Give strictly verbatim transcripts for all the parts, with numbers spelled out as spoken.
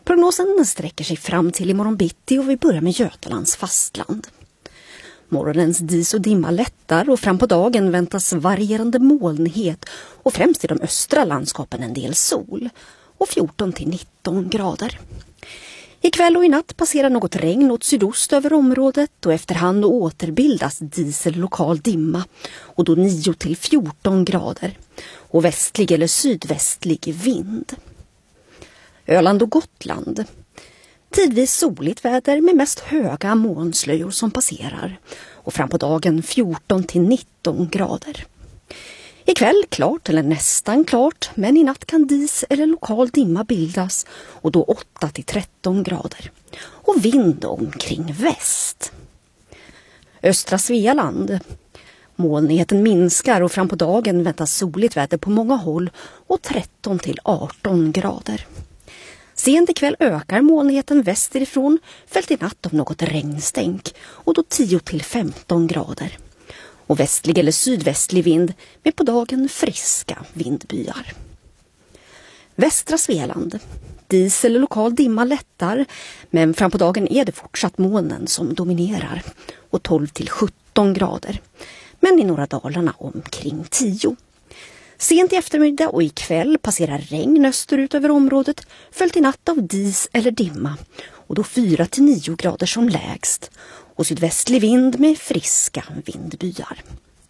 Prognosen sträcker sig fram till imorgon bitti och vi börjar med Götalands fastland. Morgonens dis och dimma lättar och fram på dagen väntas varierande molnighet och främst i de östra landskapen en del sol och fjorton till nitton grader. Ikväll och i natt passerar något regn åt sydost över området och efterhand återbildas dis eller lokal dimma och då nio till fjorton grader och västlig eller sydvästlig vind. Öland och Gotland. Tidvis soligt väder med mest höga molnslöjor som passerar och fram på dagen fjorton till nitton grader. Ikväll klart eller nästan klart, men i natt kan dis eller lokal dimma bildas och då åtta till tretton grader och vind omkring väst. Östra Svealand. Molnigheten minskar och fram på dagen väntas soligt väder på många håll och tretton till arton grader. Sent ikväll ökar molnigheten västerifrån, följt i natt av något regnstänk och då tio till femton grader. Och västlig eller sydvästlig vind med på dagen friska vindbyar. Västra Svealand. Dis eller lokal dimma lättar, men fram på dagen är det fortsatt molnen som dominerar och tolv till sjutton grader. Men i norra Dalarna omkring tio. Sent i eftermiddag och ikväll passerar regn österut över området, följt i natt av dis eller dimma och då fyra till nio grader som lägst och sydvästlig vind med friska vindbyar.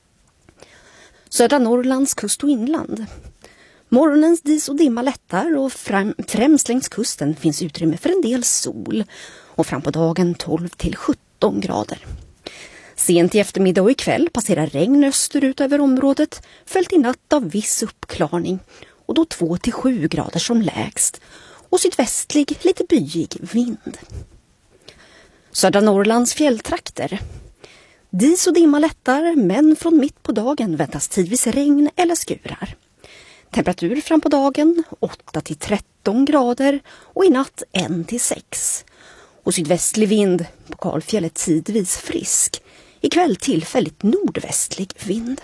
Södra Norrlands kust och inland. Morgonens dis och dimma lättar och fram, främst längs kusten finns utrymme för en del sol och fram på dagen tolv till sjutton grader. Sent i eftermiddag och ikväll passerar regn österut över området, följt i natt av viss uppklarning och då två till sju grader som lägst och sydvästlig lite byig vind. Södra Norrlands fjälltrakter. Dis och dimma lättar, men från mitt på dagen väntas tidvis regn eller skurar. Temperatur fram på dagen åtta till tretton grader och i natt ett till sex. Och sydvästlig vind på Kalfjället tidvis frisk. Ikväll tillfälligt nordvästlig vind.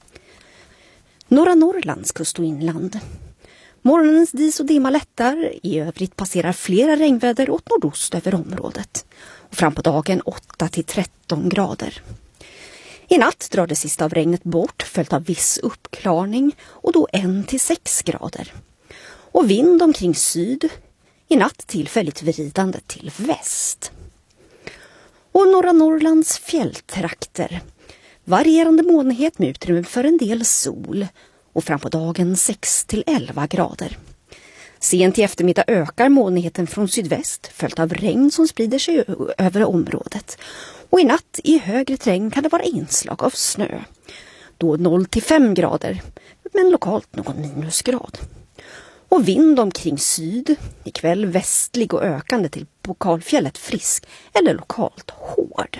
Norra Norrlands kust och inland. Morgonens dis och dimma lättar, i övrigt passerar flera regnväder åt nordost över området. Och fram på dagen åtta till tretton grader. I natt drar det sista av regnet bort, följt av viss uppklarning och då ett till sex grader. Och vind omkring syd, i natt tillfälligt vridande till väst. Och norra Norrlands fjälltrakter. Varierande molnighet med utrymme för en del sol och fram på dagen sex till elva grader. Sent i eftermiddag ökar molnigheten från sydväst, följt av regn som sprider sig över området. Och i natt i högre terräng kan det vara inslag av snö. Då noll till fem grader, men lokalt någon minusgrad. Och vind omkring syd, ikväll västlig och ökande till på Kalfjället frisk eller lokalt hård.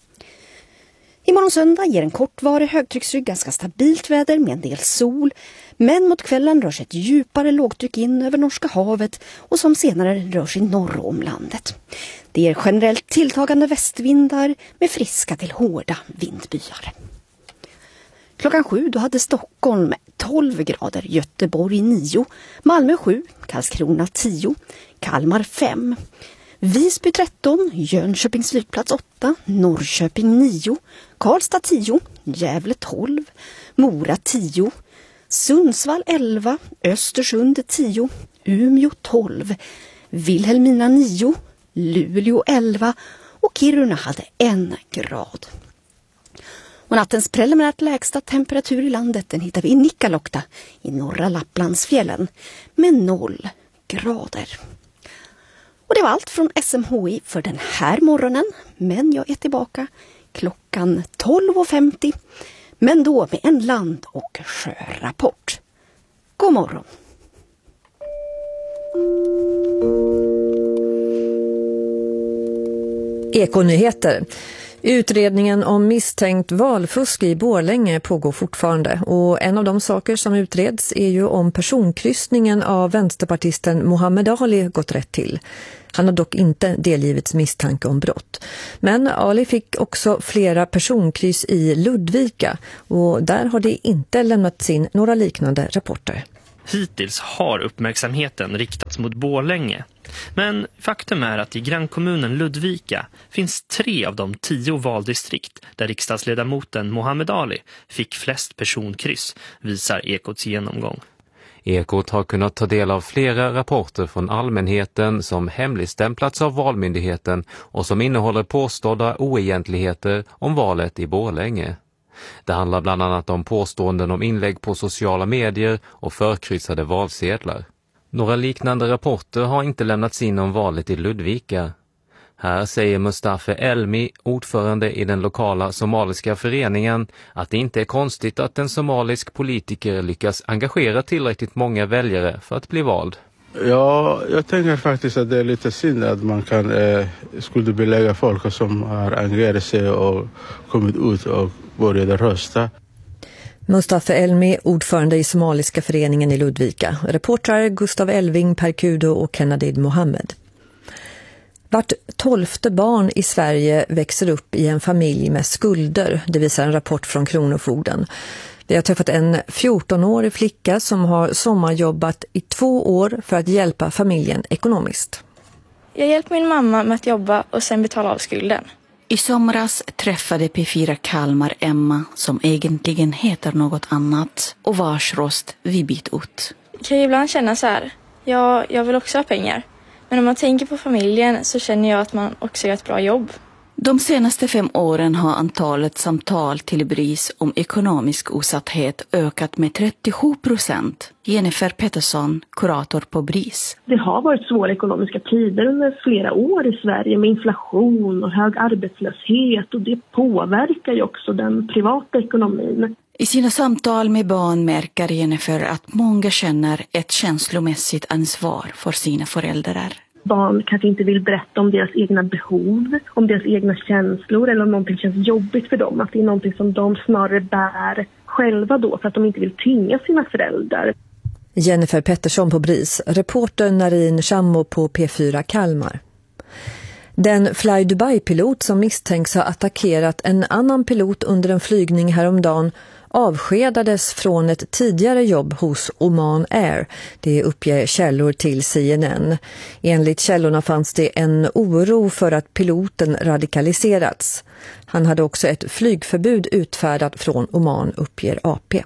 Imorgon söndag ger en kortvarig högtrycksrygg ganska stabilt väder med en del sol, men mot kvällen rör sig ett djupare lågtryck in över Norska havet och som senare rör sig norr om landet. Det ger generellt tilltagande västvindar med friska till hårda vindbyar. Klockan sju då hade Stockholm tolv grader, Göteborg nio, Malmö sju, Karlskrona tio, Kalmar fem, Visby tretton, Jönköpings flygplats åtta, Norrköping nio, Karlstad tio, Gävle tolv, Mora tio, Sundsvall elva, Östersund tio, Umeå tolv, Vilhelmina nio, Luleå elva och Kiruna hade en grad. Och nattens preliminärt lägsta temperatur i landet den hittar vi i Nikkaluokta i norra Lapplandsfjällen med noll grader. Och det var allt från S M H I för den här morgonen, men jag är tillbaka klockan tolv och femtio, men då med en land- och sjörapport. God morgon! Ekonyheter. Utredningen om misstänkt valfusk i Borlänge pågår fortfarande och en av de saker som utreds är ju om personkryssningen av vänsterpartisten Mohammed Ali gått rätt till. Han har dock inte delgivits misstanke om brott. Men Ali fick också flera personkryss i Ludvika och där har det inte lämnats in några liknande rapporter. Hittills har uppmärksamheten riktats mot Borlänge. Men faktum är att i grannkommunen Ludvika finns tre av de tio valdistrikt där riksdagsledamoten Mohammed Ali fick flest personkryss, visar Ekots genomgång. Ekot har kunnat ta del av flera rapporter från allmänheten som hemligstämplats av Valmyndigheten och som innehåller påstådda oegentligheter om valet i Borlänge. Det handlar bland annat om påståenden om inlägg på sociala medier och förkryssade valsedlar. Några liknande rapporter har inte lämnats in om valet i Ludvika. Här säger Mustafa Elmi, ordförande i den lokala somaliska föreningen, att det inte är konstigt att en somalisk politiker lyckas engagera tillräckligt många väljare för att bli vald. Ja, jag tänker faktiskt att det är lite synd att man kan eh, skuldbelägga folk som har engagerat sig och kommit ut och började rösta. Mustafa Elmi, ordförande i somaliska föreningen i Ludvika. Reportrar Gustav Elving, Per Kudo och Kennedy Mohammed. Vart tolfte barn i Sverige växer upp i en familj med skulder, det visar en rapport från Kronofogden. Vi har träffat en fjortonårig flicka som har sommarjobbat i två år för att hjälpa familjen ekonomiskt. Jag hjälper min mamma med att jobba och sen betala av skulden. I somras träffade P fyra Kalmar Emma, som egentligen heter något annat, och vars röst vi bytt ut. Jag kan ju ibland känna så här, ja, jag vill också ha pengar. Men om man tänker på familjen så känner jag att man också gör ett bra jobb. De senaste fem åren har antalet samtal till B R I S om ekonomisk utsatthet ökat med trettiosju procent. Jennifer Pettersson, kurator på B R I S. Det har varit svåra ekonomiska tider under flera år i Sverige med inflation och hög arbetslöshet, och det påverkar ju också den privata ekonomin. I sina samtal med barn märker Jennifer att många känner ett känslomässigt ansvar för sina föräldrar. Barn kanske inte vill berätta om deras egna behov, om deras egna känslor eller om någonting känns jobbigt för dem. Att det är någonting som de snarare bär själva då för att de inte vill tynga sina föräldrar. Jennifer Pettersson på B R I S, reporter Narin Chammo på P fyra Kalmar. Den Fly Dubai-pilot som misstänks ha attackerat en annan pilot under en flygning häromdagen avskedades från ett tidigare jobb hos Oman Air. Det uppger källor till C N N. Enligt källorna fanns det en oro för att piloten radikaliserats. Han hade också ett flygförbud utfärdat från Oman, uppger A P.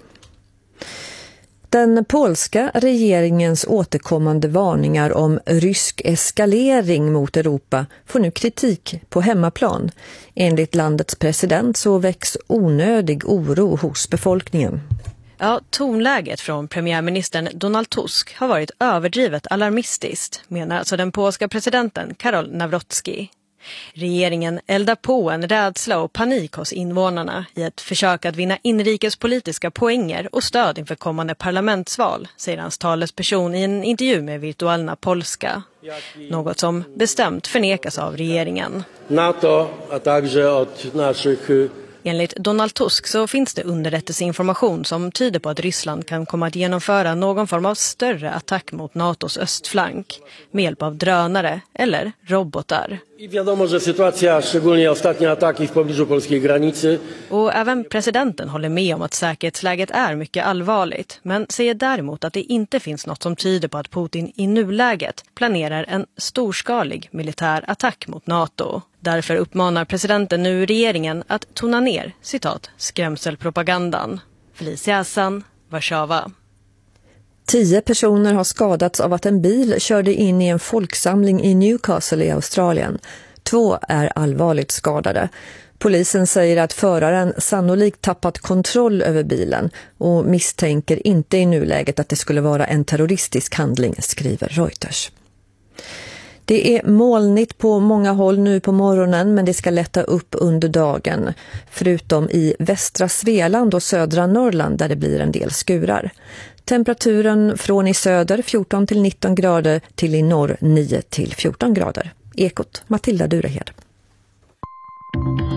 Den polska regeringens återkommande varningar om rysk eskalering mot Europa får nu kritik på hemmaplan. Enligt landets president så väcks onödig oro hos befolkningen. Ja, tonläget från premiärministern Donald Tusk har varit överdrivet alarmistiskt, menar alltså den polska presidenten Karol Nawrocki. Regeringen eldar på en rädsla och panik hos invånarna i ett försök att vinna inrikespolitiska poänger och stöd inför kommande parlamentsval, säger hans talesperson i en intervju med Virtualna Polska. Något som bestämt förnekas av regeringen. NATO, a także od naszych... Enligt Donald Tusk så finns det underrättelseinformation som tyder på att Ryssland kan komma att genomföra någon form av större attack mot NATOs östflank med hjälp av drönare eller robotar. Och även presidenten håller med om att säkerhetsläget är mycket allvarligt, men säger däremot att det inte finns något som tyder på att Putin i nuläget planerar en storskalig militär attack mot NATO. Därför uppmanar presidenten nu regeringen att tona ner, citat, skrämselpropagandan. Felicia Hassan, Warszawa. Tio personer har skadats av att en bil körde in i en folksamling i Newcastle i Australien. Två är allvarligt skadade. Polisen säger att föraren sannolikt tappat kontroll över bilen och misstänker inte i nuläget att det skulle vara en terroristisk handling, skriver Reuters. Det är molnigt på många håll nu på morgonen, men det ska lätta upp under dagen. Förutom i västra Svealand och södra Norrland där det blir en del skurar. Temperaturen från i söder fjorton till nitton grader till i norr nio till fjorton grader. Ekot, Matilda Durehed.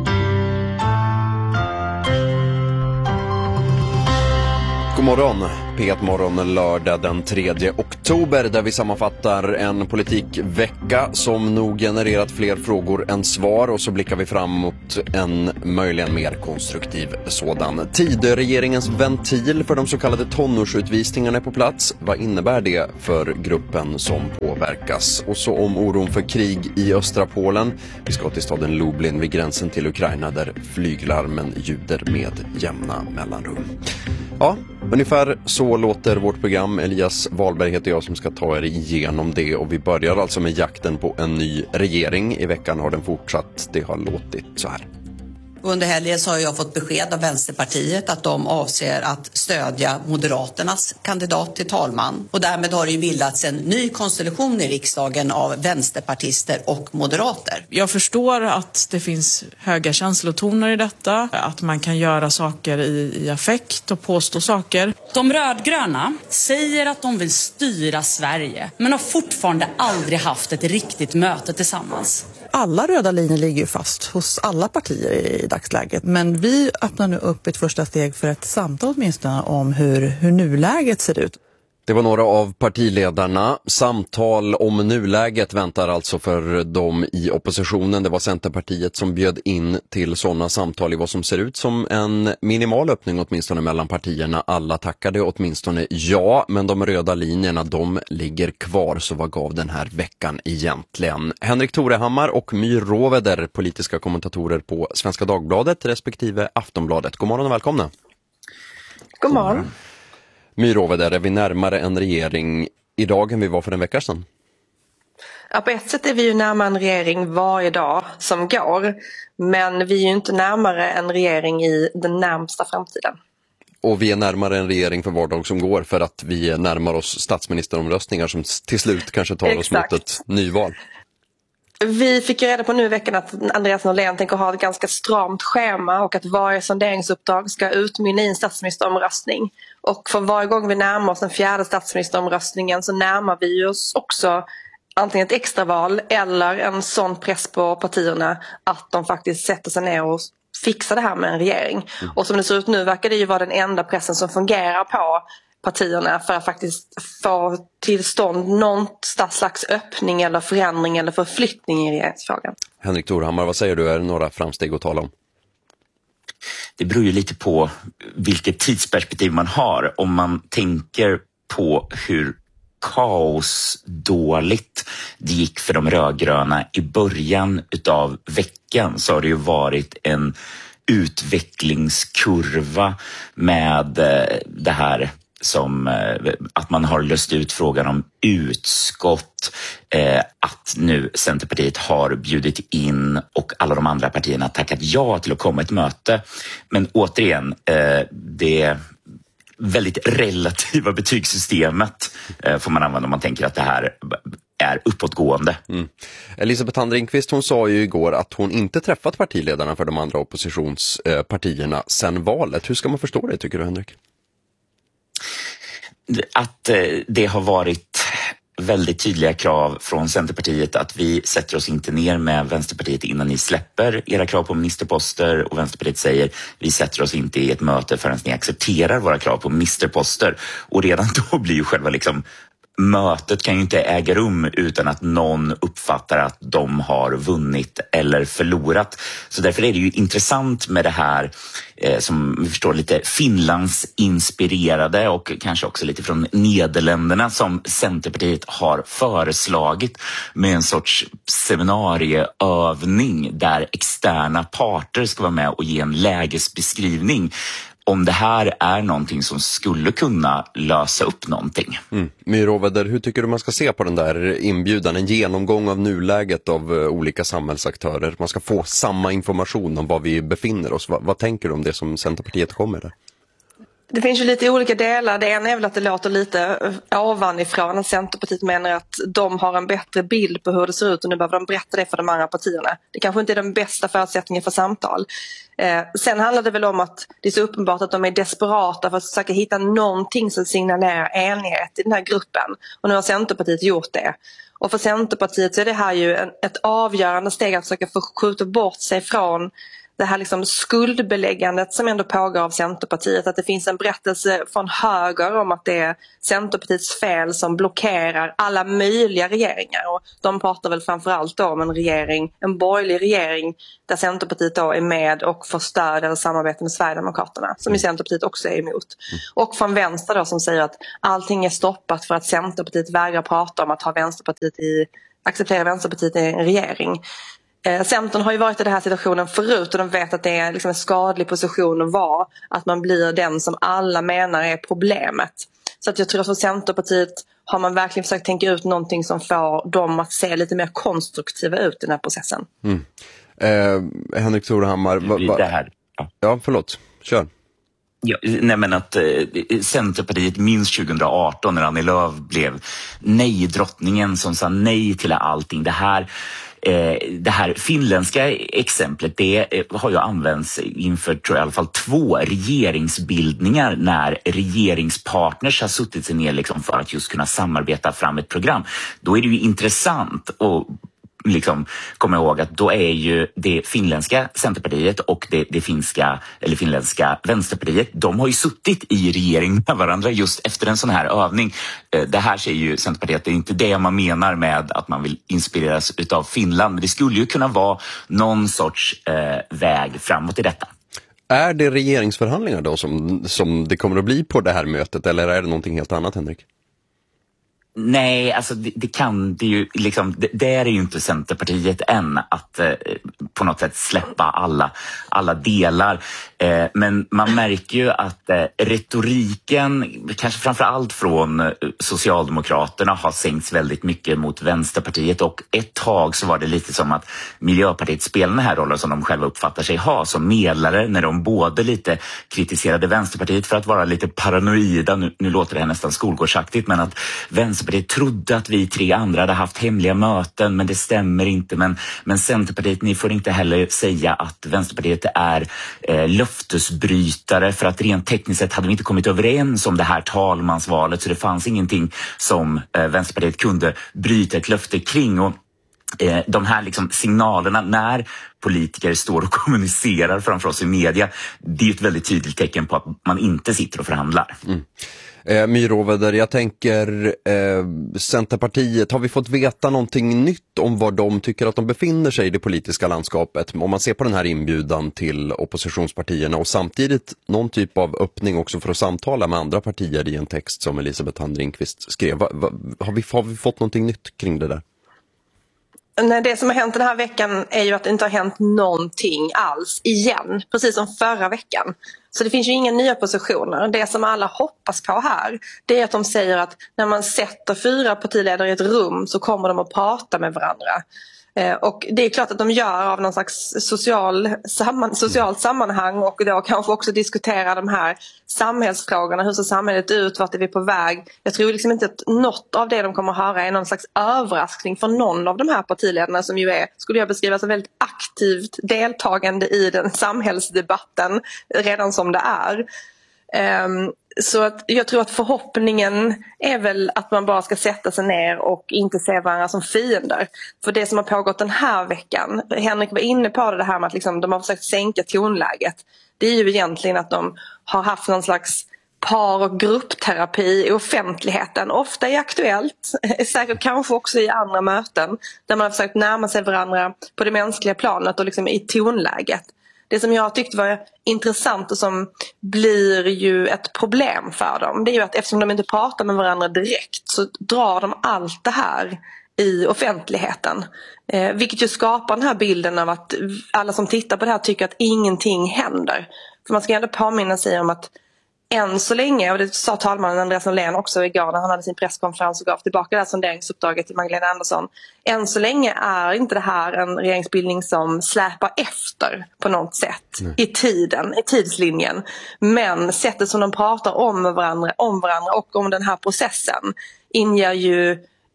God morgon. P ett-morgon lördag den tredje oktober där vi sammanfattar en politikvecka som nog genererat fler frågor än svar och så blickar vi fram mot en möjligen mer konstruktiv sådan. Tidöregeringens ventil för de så kallade tonårsutvisningarna är på plats. Vad innebär det för gruppen som påverkas? Och så om oron för krig i östra Polen. Vi ska till staden Lublin vid gränsen till Ukraina där flyglarmen ljuder med jämna mellanrum. Ja, ungefär så låter vårt program. Elias Wahlberg heter jag som ska ta er igenom det och vi börjar alltså med jakten på en ny regering. I veckan har den fortsatt, det har låtit så här. Under helgen så har jag fått besked av Vänsterpartiet att de avser att stödja Moderaternas kandidat till talman. Och därmed har det ju bildats en ny konstellation i riksdagen av vänsterpartister och moderater. Jag förstår att det finns höga känslotoner i detta. Att man kan göra saker i, i affekt och påstå saker. De rödgröna säger att de vill styra Sverige men har fortfarande aldrig haft ett riktigt möte tillsammans. Alla röda linjer ligger ju fast hos alla partier i dagsläget. Men vi öppnar nu upp ett första steg för ett samtal åtminstone om hur, hur nuläget ser ut. Det var några av partiledarna. Samtal om nuläget väntar alltså för dem i oppositionen. Det var Centerpartiet som bjöd in till sådana samtal i vad som ser ut som en minimal öppning åtminstone mellan partierna. Alla tackade åtminstone ja, men de röda linjerna de ligger kvar. Så vad gav den här veckan egentligen? Henrik Torehammar och My Råveder, politiska kommentatorer på Svenska Dagbladet respektive Aftonbladet. God morgon och välkomna. God morgon. My Råveder, är vi närmare en regering idag än vi var för en vecka sedan? Ja, på ett sätt är vi ju närmare en regering varje dag som går. Men vi är ju inte närmare en regering i den närmsta framtiden. Och vi är närmare en regering för var dag som går för att vi närmar oss statsministeromröstningar som till slut kanske tar oss mot ett nyval. Vi fick reda på nu i veckan att Andreas Norlén tänker ha ett ganska stramt schema och att varje sonderingsuppdrag ska utmynna i en statsministeromröstning. Och för varje gång vi närmar oss den fjärde statsministeromröstningen så närmar vi oss också antingen ett extraval eller en sån press på partierna att de faktiskt sätter sig ner och fixar det här med en regering. Mm. Och som det ser ut nu verkar det ju vara den enda pressen som fungerar på partierna för att faktiskt få till stånd någon slags öppning eller förändring eller förflyttning i regeringsfrågan. Henrik Torehammar, vad säger du? Är det några framsteg att tala om? Det beror ju lite på vilket tidsperspektiv man har. Om man tänker på hur kaosdåligt det gick för de rödgröna i början utav veckan så har det ju varit en utvecklingskurva med det här som att man har löst ut frågan om utskott, att nu Centerpartiet har bjudit in och alla de andra partierna tackat ja till att komma ett möte. Men återigen, det väldigt relativa betygssystemet får man använda om man tänker att det här är uppåtgående. Mm. Elisabeth Handringqvist, hon sa ju igår att hon inte träffat partiledarna för de andra oppositionspartierna sedan valet. Hur ska man förstå det, tycker du, Henrik? Att det har varit väldigt tydliga krav från Centerpartiet att vi sätter oss inte ner med Vänsterpartiet innan ni släpper era krav på ministerposter, och Vänsterpartiet säger vi sätter oss inte i ett möte förrän ni accepterar våra krav på ministerposter. Och redan då blir ju själva liksom mötet kan ju inte äga rum utan att någon uppfattar att de har vunnit eller förlorat. Så därför är det ju intressant med det här eh, som vi förstår lite Finlands inspirerade och kanske också lite från Nederländerna som Centerpartiet har föreslagit med en sorts seminarieövning där externa parter ska vara med och ge en lägesbeskrivning. Om det här är någonting som skulle kunna lösa upp någonting. Mm. My Råveder, hur tycker du man ska se på den där inbjudan? En genomgång av nuläget av uh, olika samhällsaktörer. Man ska få samma information om var vi befinner oss. Va- vad tänker du om det som Centerpartiet kommer där? Det finns ju lite olika delar. Det ena är väl att det låter lite ovanifrån. Att Centerpartiet menar att de har en bättre bild på hur det ser ut och nu behöver de berätta det för de andra partierna. Det kanske inte är den bästa förutsättningen för samtal. Eh, sen handlar det väl om att det är så uppenbart att de är desperata för att försöka hitta någonting som signalerar enighet i den här gruppen. Och nu har Centerpartiet gjort det. Och för Centerpartiet så är det här ju en, ett avgörande steg att försöka få skjuta bort sig från det här liksom skuldbeläggandet som ändå pågår av Centerpartiet, att det finns en berättelse från höger om att det är Centerpartiets fel som blockerar alla möjliga regeringar, och de pratar väl framförallt då om en regering, en borgerlig regering där Centerpartiet då är med och får stöd eller samarbete med Sverigedemokraterna, som ju Centerpartiet också är emot. Och från vänster då som säger att allting är stoppat för att Centerpartiet vägrar prata om att ha Vänsterpartiet i, acceptera Vänsterpartiet i en regering. Eh, Centern har ju varit i den här situationen förut och de vet att det är liksom en skadlig position att vara, att man blir den som alla menar är problemet. Så att jag tror att för Centerpartiet har man verkligen försökt tänka ut någonting som får dem att se lite mer konstruktiva ut i den här processen. Mm. Eh, Henrik Torehammar, va, va, det här. Ja. ja, förlåt. Kör. Ja, nej men att eh, Centerpartiet minns tjugo arton när Annie Lööf blev nej-drottningen som sa nej till allting. Det här, eh, det här finländska exemplet, det eh, har ju använts inför, tror jag, i alla fall två regeringsbildningar när regeringspartners har suttit sig ner liksom för att just kunna samarbeta fram ett program. Då är det ju intressant och liksom komma ihåg att då är ju det finländska Centerpartiet och det, det finska eller finländska Vänsterpartiet, de har ju suttit i regering med varandra just efter en sån här övning. Det här säger ju Centerpartiet, det är inte det man menar med att man vill inspireras utav Finland, men det skulle ju kunna vara någon sorts eh, väg framåt i detta. Är det regeringsförhandlingar då som, som det kommer att bli på det här mötet, eller är det någonting helt annat, Henrik? Nej, alltså det, det kan det ju liksom, det, det är ju inte Centerpartiet än att eh, på något sätt släppa alla, alla delar. Eh, men man märker ju att eh, retoriken, kanske framförallt från eh, Socialdemokraterna, har sänkts väldigt mycket mot Vänsterpartiet, och ett tag så var det lite som att Miljöpartiet spelar den här rollen som de själva uppfattar sig ha som medlare, när de både lite kritiserade Vänsterpartiet för att vara lite paranoida, nu, nu låter det här nästan skolgårdsaktigt, men att Vänsterpartiet Vänsterpartiet trodde att vi tre andra hade haft hemliga möten, men det stämmer inte. Men, men Centerpartiet, ni får inte heller säga att Vänsterpartiet är eh, löftesbrytare, för att rent tekniskt sett hade vi inte kommit överens om det här talmansvalet, så det fanns ingenting som eh, Vänsterpartiet kunde bryta ett löfte kring. Och eh, de här liksom signalerna när politiker står och kommunicerar framför oss i media, det är ett väldigt tydligt tecken på att man inte sitter och förhandlar. Mm. Eh, Myroveder, jag tänker eh, Centerpartiet, har vi fått veta någonting nytt om var de tycker att de befinner sig i det politiska landskapet? Om man ser på den här inbjudan till oppositionspartierna och samtidigt någon typ av öppning också för att samtala med andra partier i en text som Elisabeth Thand Ringqvist skrev. Va, va, har, vi, har vi fått någonting nytt kring det där? Nej, det som har hänt den här veckan är ju att det inte har hänt någonting alls igen, precis som förra veckan. Så det finns ju inga nya positioner. Det som alla hoppas på här, det är att de säger att när man sätter fyra partiledare i ett rum så kommer de att prata med varandra. Eh, och det är klart att de gör av någon slags social samman, socialt sammanhang, och då kanske också diskutera de här samhällsfrågorna. Hur ser samhället ut? Vart är vi på väg? Jag tror liksom inte att något av det de kommer att höra är någon slags överraskning för någon av de här partiledarna, som ju är, skulle jag beskriva som väldigt aktivt deltagande i den samhällsdebatten redan som det är. Um, Så att jag tror att förhoppningen är väl att man bara ska sätta sig ner och inte se varandra som fiender. För det som har pågått den här veckan, Henrik var inne på det här med att liksom de har försökt sänka tonläget. Det är ju egentligen att de har haft någon slags par- och gruppterapi i offentligheten. Ofta är Aktuellt, säkert kanske också i andra möten, där man har försökt närma sig varandra på det mänskliga planet och liksom i tonläget. Det som jag tyckte var intressant och som blir ju ett problem för dem, det är ju att eftersom de inte pratar med varandra direkt så drar de allt det här i offentligheten. Eh, vilket ju skapar den här bilden av att alla som tittar på det här tycker att ingenting händer. För man ska ändå påminna sig om att än så länge, och det sa talmannen Andreas Norlén också igår när han hade sin presskonferens och gav tillbaka det här sonderingsuppdraget till Magdalena Andersson. Än så länge är inte det här en regeringsbildning som släpar efter på något sätt. Nej. i tiden, i tidslinjen. Men sättet som de pratar om varandra, om varandra och om den här processen inger ju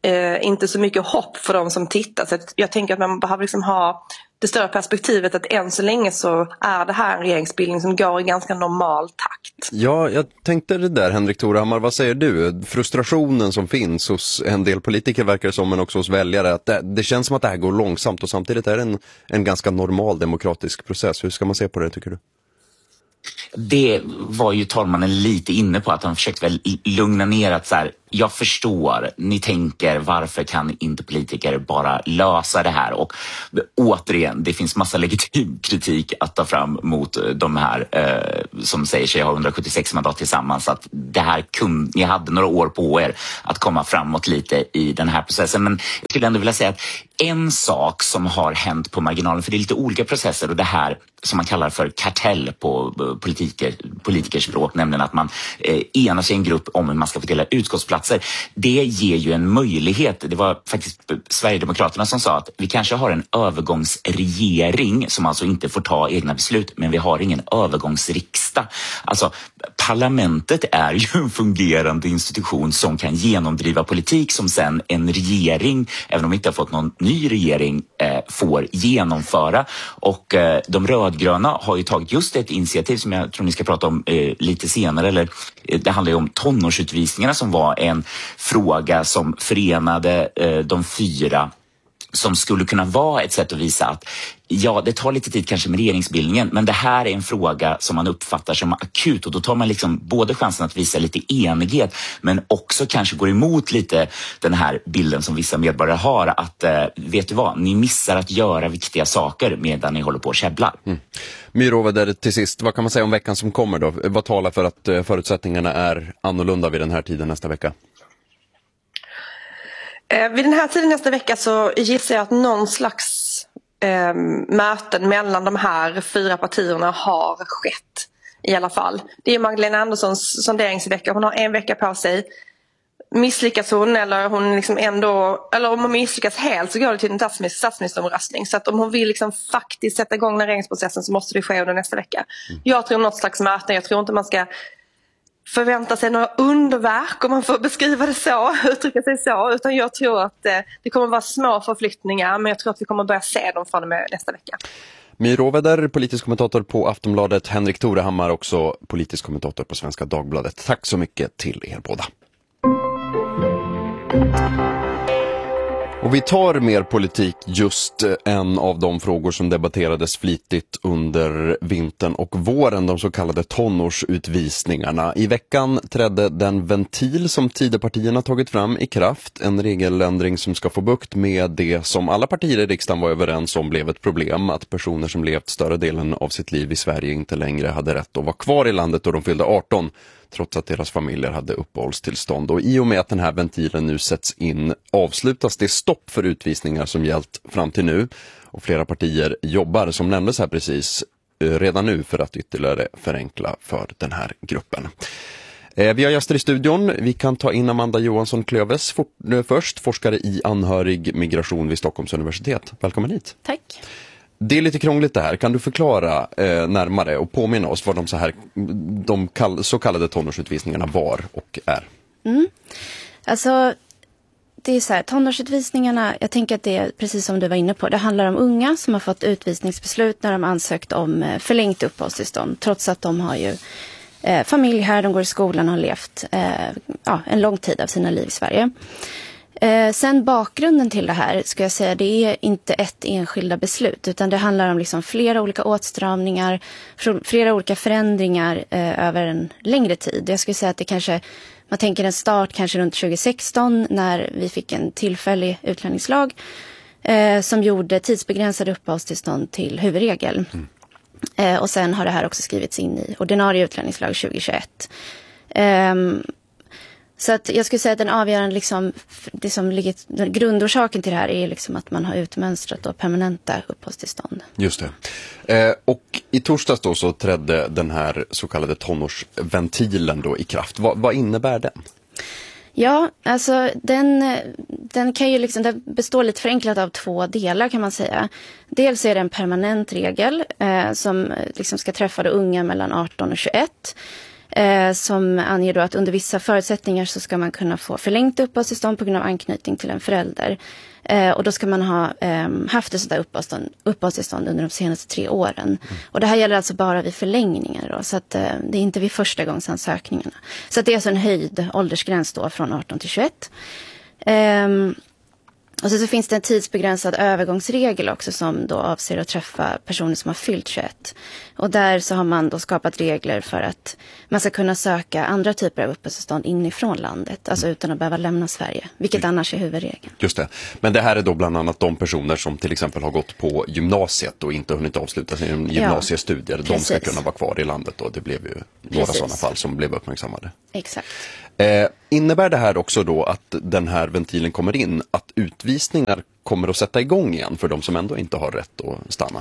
eh, inte så mycket hopp för de som tittar. Så jag tänker att man behöver liksom ha det större perspektivet att än så länge så är det här en regeringsbildning som går i ganska normal takt. Ja, jag tänkte det där, Henrik Torehammar, vad säger du? Frustrationen som finns hos en del politiker verkar det som, men också hos väljare, att det, det känns som att det här går långsamt och samtidigt är det en, en ganska normal demokratisk process. Hur ska man se på det, tycker du? Det var ju talmannen lite inne på, att han försökte väl lugna ner att så här, jag förstår, ni tänker varför kan inte politiker bara lösa det här, och återigen, det finns massa legitim kritik att ta fram mot de här eh, som säger sig ha hundrasjuttiosex mandat tillsammans, att det här kunde, ni hade några år på er att komma framåt lite i den här processen. Men jag skulle ändå vilja säga att en sak som har hänt på marginalen, för det är lite olika processer, och det här som man kallar för kartell på politiker, politikerspråk, nämligen att man eh, enar sig i en grupp om hur man ska fördela utskottsplatser. Det ger ju en möjlighet. Det var faktiskt Sverigedemokraterna som sa att vi kanske har en övergångsregering som alltså inte får ta egna beslut, men vi har ingen övergångsriksdag. Alltså parlamentet är ju en fungerande institution som kan genomdriva politik som sen en regering, även om vi inte har fått någon ny regering, eh, får genomföra. Och eh, de rödgröna har ju tagit just ett initiativ som jag tror ni ska prata om eh, lite senare, eller eh, det handlar ju om tonårsutvisningarna som var en fråga som förenade eh, de fyra, som skulle kunna vara ett sätt att visa att ja, det tar lite tid kanske med regeringsbildningen, men det här är en fråga som man uppfattar som akut, och då tar man liksom både chansen att visa lite enighet, men också kanske går emot lite den här bilden som vissa medborgare har, att eh, vet du vad, ni missar att göra viktiga saker medan ni håller på och käbblar. Mm. My Råväder, till sist, vad kan man säga om veckan som kommer då? Vad talar för att eh, förutsättningarna är annorlunda vid den här tiden nästa vecka? Eh, vid den här tiden nästa vecka så gissar jag att någon slags eh, möten mellan de här fyra partierna har skett i alla fall. Det är Magdalena Anderssons sonderingsvecka. Hon har en vecka på sig. Misslyckas hon, eller hon liksom ändå, eller om hon misslyckas helt, så går det till en statsminister, statsministeromröstning. Så att om hon vill liksom faktiskt sätta igång den regeringsprocessen så måste det ske under nästa vecka. Mm. Jag tror något slags möte. Jag tror inte man ska förvänta sig några underverk, om man får beskriva det så, uttrycka sig så, utan jag tror att eh, det kommer vara små förflyttningar, men jag tror att vi kommer börja se dem från och med nästa vecka. My Råväder, politisk kommentator på Aftonbladet, Henrik Torehammar, också politisk kommentator på Svenska Dagbladet. Tack så mycket till er båda. Och vi tar mer politik, just en av de frågor som debatterades flitigt under vintern och våren, de så kallade tonårsutvisningarna. I veckan trädde den ventil som Tidöpartierna tagit fram i kraft, en regeländring som ska få bukt med det som alla partier i riksdagen var överens om blev ett problem, att personer som levt större delen av sitt liv i Sverige inte längre hade rätt att vara kvar i landet då de fyllde arton. Trots att deras familjer hade uppehållstillstånd. Och i och med att den här ventilen nu sätts in avslutas det stopp för utvisningar som gällt fram till nu. Och flera partier jobbar, som nämndes här precis, redan nu för att ytterligare förenkla för den här gruppen. Eh, vi har gäster i studion. Vi kan ta in Amanda Johansson Klöves for- först, forskare i anhörig migration vid Stockholms universitet. Välkommen hit. Tack. Det är lite krångligt det här. Kan du förklara eh, närmare och påminna oss vad de så här de kall- så kallade tonårsutvisningarna var och är? Mm. Alltså, det är så här, tonårsutvisningarna, jag tänker att det är precis som du var inne på. Det handlar om unga som har fått utvisningsbeslut när de ansökt om förlängt uppehållstillstånd. Trots att de har ju eh, familj här, de går i skolan och har levt eh, ja, en lång tid av sina liv i Sverige. Eh, sen bakgrunden till det här, ska jag säga, det är inte ett enskilda beslut, utan det handlar om liksom flera olika åtstramningar, flera olika förändringar eh, över en längre tid. Jag skulle säga att det kanske, man tänker en start kanske runt tjugo sexton när vi fick en tillfällig utlänningslag eh, som gjorde tidsbegränsade uppehållstillstånd till huvudregel. Mm. Eh, och sen har det här också skrivits in i ordinarie utlänningslag tjugo tjugoett. Eh, Så att jag skulle säga att den avgörande, liksom, det som ligger, grundorsaken till det här är liksom att man har utmönstrat då permanenta uppehållstillstånd. Just det. Eh, och i torsdags då så trädde den här så kallade tonårsventilen då i kraft. Va, vad innebär den? Ja, alltså den, den kan ju liksom, den består lite förenklat av två delar kan man säga. Dels är det en permanent regel eh, som liksom ska träffa då unga mellan arton och tjugoett. eh, som anger då att under vissa förutsättningar så ska man kunna få förlängt uppehållstillstånd på grund av anknytning till en förälder. Eh, och då ska man ha eh, haft ett sådär uppehållstillstånd, uppehållstillstånd under de senaste tre åren. Mm. Och det här gäller alltså bara vid förlängningar då, så att eh, det är inte vid första gångsansökningarna. Så att det är alltså en höjd åldersgräns då från arton till tjugoett. Eh, och så, så finns det en tidsbegränsad övergångsregel också som då avser att träffa personer som har fyllt tjugoett. Och där så har man då skapat regler för att man ska kunna söka andra typer av uppehållstillstånd inifrån landet, alltså utan att behöva lämna Sverige, vilket mm. annars är huvudregeln. Just det. Men det här är då bland annat de personer som till exempel har gått på gymnasiet och inte hunnit avsluta sina gymnasiestudier. Ja, de ska kunna vara kvar i landet och det blev ju några precis. Sådana fall som blev uppmärksammade. Exakt. Eh, innebär det här också då att den här ventilen kommer in, att utvisningar kommer att sätta igång igen för de som ändå inte har rätt att stanna?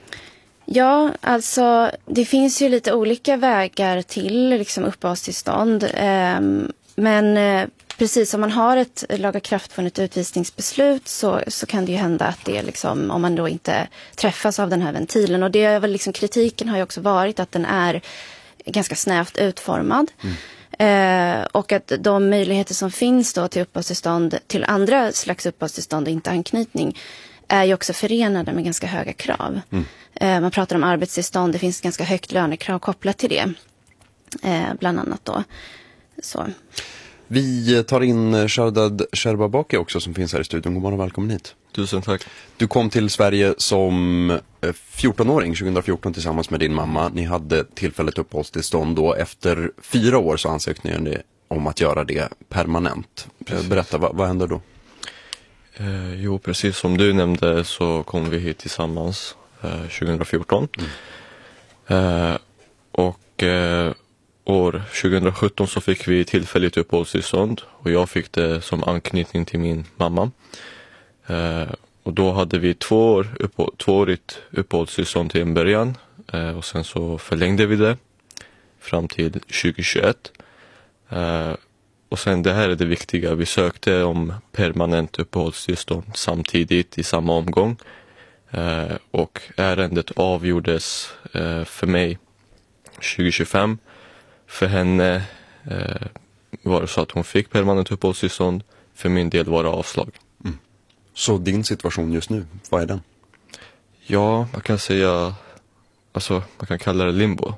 Ja, alltså det finns ju lite olika vägar till liksom, uppehållstillstånd. Eh, men eh, precis som man har ett lagakraftvunnet utvisningsbeslut så, så kan det ju hända att det liksom, om man då inte träffas av den här ventilen. Och det är väl liksom, kritiken har ju också varit att den är ganska snävt utformad. Mm. Eh, och att de möjligheter som finns då till uppehållstillstånd, till andra slags uppehållstillstånd och inte anknytning, är ju också förenade med ganska höga krav. Mm. Eh, man pratar om arbetstillstånd, det finns ganska högt lönekrav kopplat till det. Eh, bland annat då. Så. Vi tar in Shardad Sherbabaki också som finns här i studion. God morgon och välkommen hit. Tusen tack. Du kom till Sverige som fjorton-åring tjugohundrafjorton tillsammans med din mamma. Ni hade tillfälligt uppehållstillstånd då. Efter fyra år så ansökte ni om att göra det permanent. Precis. Berätta, vad, vad hände då? Eh, jo, precis som du nämnde så kom vi hit tillsammans eh, tjugohundrafjorton. Mm. Eh, och eh, år tjugohundrasjutton så fick vi tillfälligt uppehållstillstånd och jag fick det som anknytning till min mamma. Eh, och då hade vi två år uppehå- tvåårigt uppehållstillstånd till en början eh, och sen så förlängde vi det fram till tjugohundratjugoett. Eh, och sen det här är det viktiga, vi sökte om permanent uppehållstillstånd samtidigt i samma omgång eh, och ärendet avgjordes eh, för mig tjugohundratjugofem. För henne eh, var det så att hon fick permanent uppehållstillstånd, för min del var det avslag. Mm. Så din situation just nu, vad är den? Ja, man kan säga, alltså man kan kalla det limbo.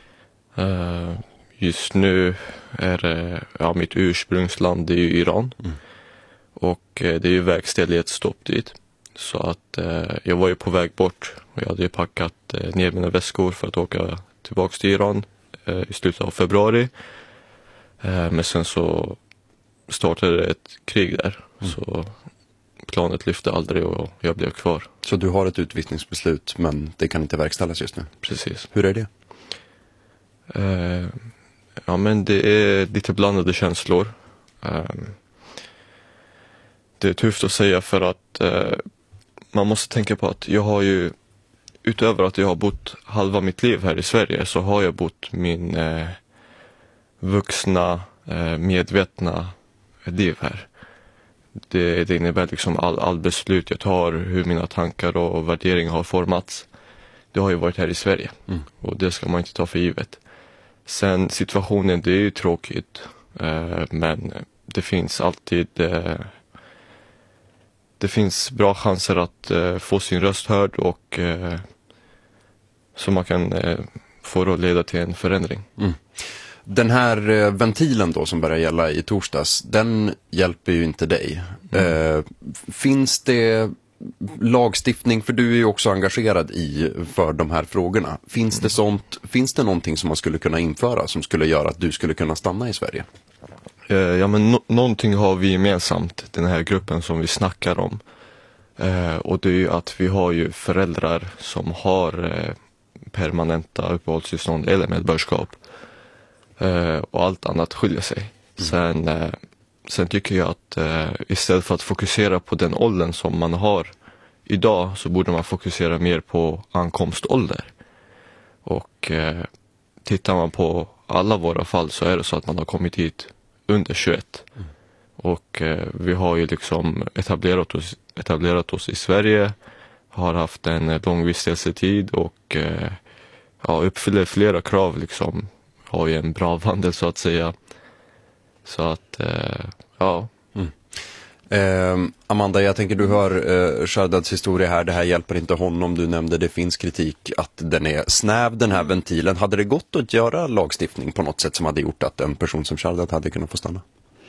Uh, just nu är det, ja, mitt ursprungsland, det är ju Iran. Mm. Och uh, det är ju verkställighetsstopp dit. Så att uh, jag var ju på väg bort och jag hade ju packat uh, ner mina väskor för att åka tillbaka till Iran uh, i slutet av februari. Uh, men sen så startade ett krig där. Mm. Så planet lyfte aldrig och jag blev kvar. Så du har ett utvisningsbeslut men det kan inte verkställas just nu? Precis. Hur är det? Uh, ja men det är lite blandade känslor. Uh, det är tufft att säga för att uh, man måste tänka på att jag har ju, utöver att jag har bott halva mitt liv här i Sverige, så har jag bott min uh, vuxna, uh, medvetna liv här. Det, det innebär liksom all, all beslut jag tar, hur mina tankar och värderingar har formats. Det har ju varit här i Sverige. Mm. Och det ska man inte ta för givet. Sen situationen, det är ju tråkigt. Eh, men det finns alltid eh, det finns bra chanser att eh, få sin röst hörd och eh, så man kan eh, få det att leda till en förändring. Mm. Den här eh, ventilen då som börjar gälla i torsdags, den hjälper ju inte dig. Mm. Eh, finns det lagstiftning, för du är ju också engagerad i för de här frågorna. Finns mm. det sånt, finns det någonting som man skulle kunna införa som skulle göra att du skulle kunna stanna i Sverige? Eh, ja men no- någonting har vi gemensamt, den här gruppen som vi snackar om. Eh, och det är ju att vi har ju föräldrar som har eh, permanenta uppehållstillstånd eller medborgarskap. Uh, och allt annat skiljer sig. Mm. Sen, uh, sen tycker jag att uh, istället för att fokusera på den åldern som man har idag, så borde man fokusera mer på ankomstålder. Och uh, tittar man på alla våra fall så är det så att man har kommit hit under tjugoett. Mm. Och uh, vi har ju liksom etablerat oss, etablerat oss i Sverige, har haft en lång vistelsetid och uh, ja, uppfyller flera krav liksom. har ju en bra vandel så att säga. Så att, eh, ja. Mm. Eh, Amanda, jag tänker du hör eh, Shardads historia här. Det här hjälper inte honom. Du nämnde det finns kritik att den är snäv, den här ventilen. Hade det gått att göra lagstiftning på något sätt som hade gjort att en person som Shardad hade kunnat få stanna?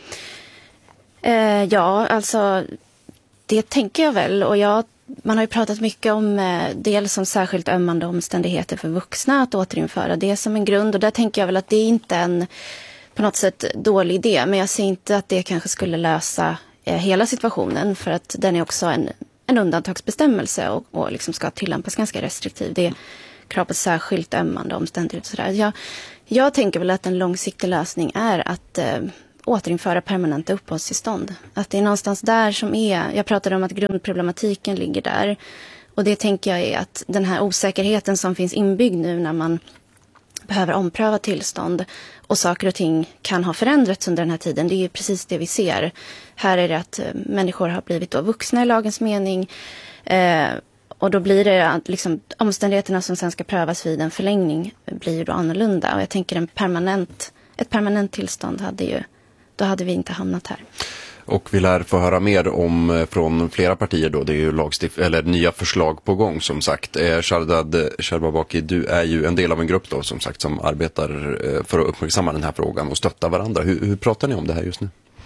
Eh, ja, alltså det tänker jag väl. Och jag, man har ju pratat mycket om eh, dels som särskilt ömmande omständigheter för vuxna att återinföra det som en grund. Och där tänker jag väl att det är inte en på något sätt dålig idé. Men jag ser inte att det kanske skulle lösa eh, hela situationen. För att den är också en, en undantagsbestämmelse och, och liksom ska tillämpas ganska restriktivt. Det är krav på särskilt ömmande omständigheter. Och sådär. Jag, jag tänker väl att en långsiktig lösning är att eh, återinföra permanenta uppehållstillstånd. Att det är någonstans där som är, jag pratade om att grundproblematiken ligger där. Och det tänker jag är att den här osäkerheten som finns inbyggd nu när man behöver ompröva tillstånd och saker och ting kan ha förändrats under den här tiden. Det är ju precis det vi ser. Här är det att människor har blivit då vuxna i lagens mening eh, och då blir det att liksom, omständigheterna som sen ska prövas vid en förlängning blir då annorlunda. Och jag tänker en permanent, ett permanent tillstånd hade ju, då hade vi inte hamnat här. Och vi lär få höra mer om från flera partier då. Det är ju lagstift eller nya förslag på gång som sagt. Eh, Shardad Sherbabaki, du är ju en del av en grupp då som sagt som arbetar för att uppmärksamma den här frågan och stötta varandra. Hur, hur pratar ni om det här just nu?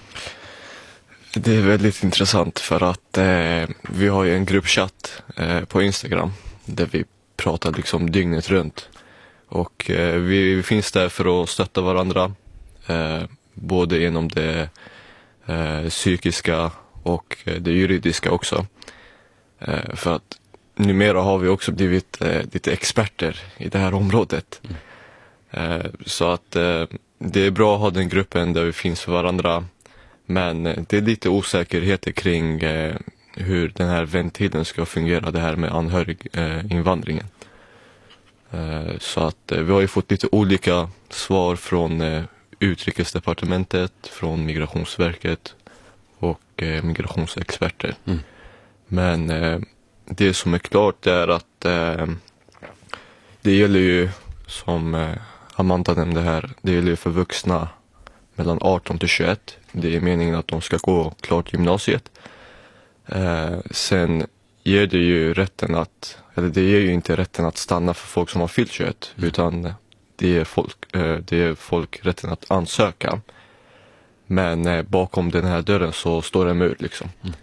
Det är väldigt intressant för att eh, vi har ju en gruppchatt eh, på Instagram där vi pratar liksom dygnet runt. Och eh, vi finns där för att stötta varandra eh, både genom det Eh, psykiska och eh, det juridiska också. Eh, för att numera har vi också blivit eh, lite experter i det här området. Mm. Eh, så att eh, det är bra att ha den gruppen där vi finns för varandra. Men eh, det är lite osäkerheter kring eh, hur den här ventilen ska fungera, det här med anhöriginvandringen. Eh, så att eh, vi har ju fått lite olika svar från eh, Utrikesdepartementet, från Migrationsverket och eh, migrationsexperter. Mm. Men eh, det som är klart är att eh, det gäller ju, som eh, Amanda nämnde här, det gäller ju för vuxna mellan arton till tjugoett. Det är meningen att de ska gå klart gymnasiet. Eh, sen ger det ju rätten att, eller det ger ju inte rätten att stanna för folk som har fyllt tjugoett, mm. utan det är folk, det är folk rätten att ansöka. Men bakom den här dörren så står en mur liksom. Mm.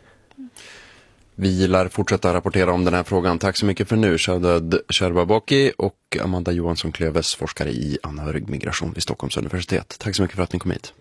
Vi lär fortsätta rapportera om den här frågan. Tack så mycket för nu, Shardad Sherbabaki och Amanda Johansson Klöves, forskare i anhörig migration vid Stockholms universitet. Tack så mycket för att ni kom hit.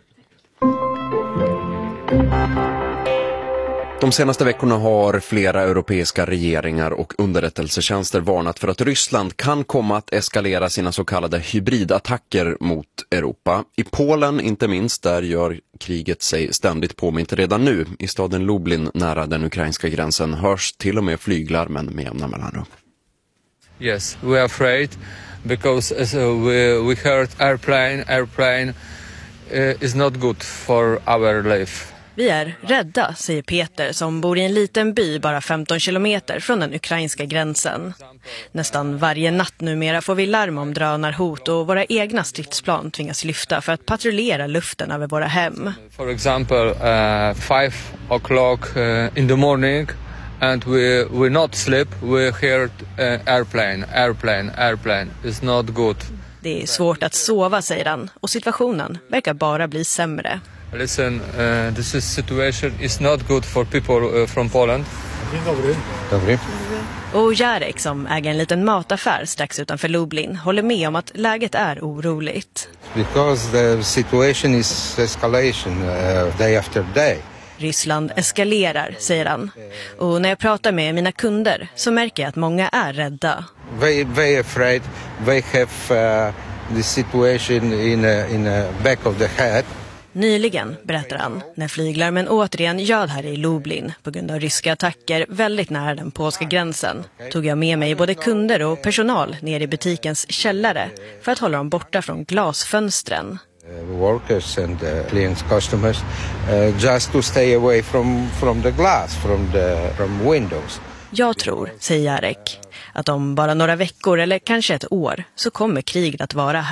De senaste veckorna har flera europeiska regeringar och underrättelsetjänster varnat för att Ryssland kan komma att eskalera sina så kallade hybridattacker mot Europa. I Polen inte minst, där gör kriget sig ständigt påmint redan nu. I staden Lublin nära den ukrainska gränsen hörs till och med flyglarmen med jämna mellanrum. Yes, we are afraid because uh, we, we heard airplane, airplane uh, is not good for our life. Vi är rädda, säger Peter som bor i en liten by bara femton kilometer från den ukrainska gränsen. Nästan varje natt numera får vi larm om drönarhot och våra egna stridsplan tvingas lyfta för att patrullera luften över våra hem. For example, uh, five o'clock uh, in the morning and we we not sleep, we heard uh, airplane, airplane, airplane. It's not good. Det är svårt att sova, säger han, och situationen verkar bara bli sämre. Listen, uh, this is situation is not good for people uh, from Poland. Dobry. Och Jarek, som äger en liten mataffär strax utanför Lublin, håller med om att läget är oroligt. Because the situation is escalation uh, day after day. Ryssland eskalerar, säger han. Och när jag pratar med mina kunder så märker jag att många är rädda. Very, very afraid. They have uh, the situation in a, in a back of the head. Nyligen, berättar han, när flyglarmen återigen ljöd här i Lublin på grund av ryska attacker väldigt nära den polska gränsen, tog jag med mig både kunder och personal ner i butikens källare för att hålla dem borta från glasfönstren. Workers and uh, clients, customers, uh, just to stay away from from the glass, from the from windows. Jag tror, säger Jarek, att om bara några veckor eller kanske ett år så kommer kriget att vara här